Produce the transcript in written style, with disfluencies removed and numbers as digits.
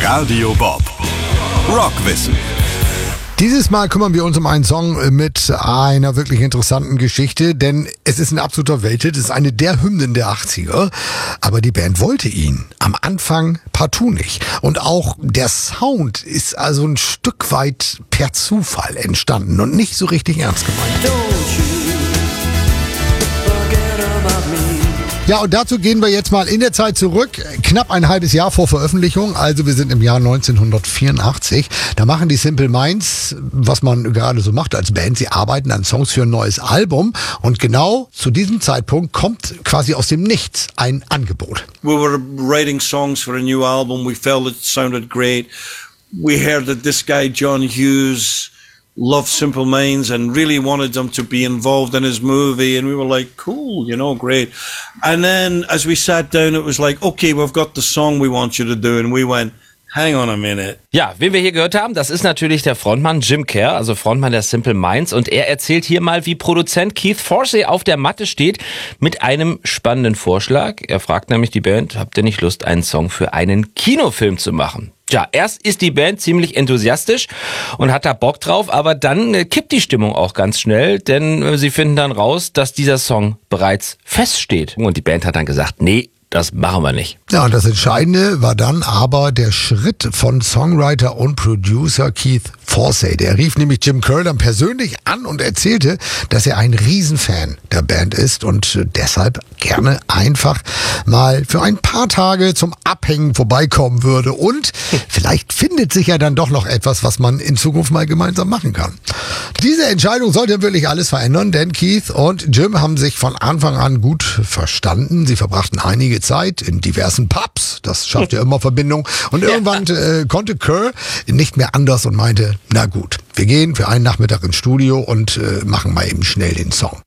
Radio Bob. Rockwissen. Dieses Mal kümmern wir uns um einen Song mit einer wirklich interessanten Geschichte, denn es ist ein absoluter Welthit, es ist eine der Hymnen der 80er, aber die Band wollte ihn am Anfang partout nicht. Und auch der Sound ist also ein Stück weit per Zufall entstanden und nicht so richtig ernst gemeint. Ja, und dazu gehen wir jetzt mal in der Zeit zurück, knapp ein halbes Jahr vor Veröffentlichung, also wir sind im Jahr 1984. Da machen die Simple Minds, was man gerade so macht als Band, sie arbeiten an Songs für ein neues Album und genau zu diesem Zeitpunkt kommt quasi aus dem Nichts ein Angebot. We were writing songs for a new album, we felt it sounded great. We heard that this guy John Hughes loved Simple Minds and really wanted them to be involved in his movie, and we were like, cool, you know, great. And then as we sat down, it was like, okay, we've got the song we want you to do, and we went, hang on a minute. Ja, wen wir hier gehört haben, das ist natürlich der Frontmann Jim Kerr, also Frontmann der Simple Minds, und er erzählt hier mal, wie Produzent Keith Forsey auf der Matte steht mit einem spannenden Vorschlag. Er fragt nämlich die Band, habt ihr nicht Lust, einen Song für einen Kinofilm zu machen? Ja, erst ist die Band ziemlich enthusiastisch und hat da Bock drauf, aber dann kippt die Stimmung auch ganz schnell, denn sie finden dann raus, dass dieser Song bereits feststeht. Und die Band hat dann gesagt, nee, das machen wir nicht. Ja, und das Entscheidende war dann aber der Schritt von Songwriter und Producer Keith Forsey. Der rief nämlich Jim Kerr dann persönlich an und erzählte, dass er ein Riesenfan der Band ist und deshalb gerne einfach mal für ein paar Tage zum Abhängen vorbeikommen würde. Und vielleicht findet sich ja dann doch noch etwas, was man in Zukunft mal gemeinsam machen kann. Diese Entscheidung sollte wirklich alles verändern, denn Keith und Jim haben sich von Anfang an gut verstanden. Sie verbrachten einige Zeit in diversen Pubs, das schafft ja immer Verbindung. Und irgendwann konnte Kerr nicht mehr anders und meinte, na gut, wir gehen für einen Nachmittag ins Studio und machen mal eben schnell den Song.